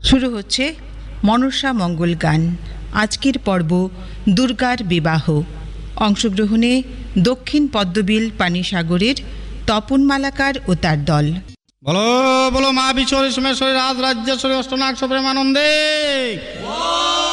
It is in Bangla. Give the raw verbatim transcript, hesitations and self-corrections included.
শুরু হচ্ছে মনসা মঙ্গল গান। আজকের পর্ব দুর্গার বিবাহ। অংশগ্রহণে দক্ষিণ পদ্মবিল পানিসাগরের তপন মালাকার ও তার দল। বলো বলো মা বিশ্বরী সোমেশ্বরী রাজ রাজ্যেশ্বরী অষ্টনাগ প্রেমানন্দে।